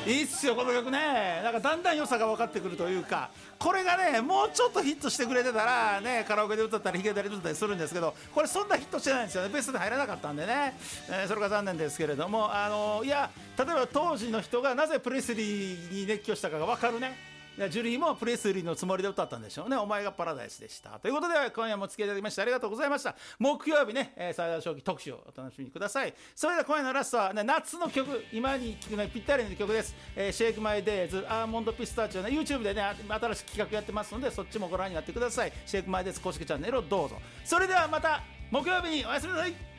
いいっすよこの曲ね。なんかだんだん良さが分かってくるというか、これがねもうちょっとヒットしてくれてたらね、カラオケで歌ったり弾けたり歌ったりするんですけど、これそんなヒットしてないんですよね。ベストで入らなかったんでね、それが残念ですけれども、いや例えば当時の人がなぜプレスリーに熱狂したかが分かるね。ジュリーもプレスリーのつもりで歌ったんでしょうね。お前がパラダイスでした。ということで今夜もお付き合いいただきましてありがとうございました。木曜日ね、最大正気特集をお楽しみください。それでは今夜のラストは、ね、夏の曲、今に聴くのにぴったりの曲です。シェイクマイデイズアーモンドピスタチオね、 YouTube でね新しい企画やってますので、そっちもご覧になってください。シェイクマイデイズ公式チャンネルをどうぞ。それではまた木曜日におやすみなさい。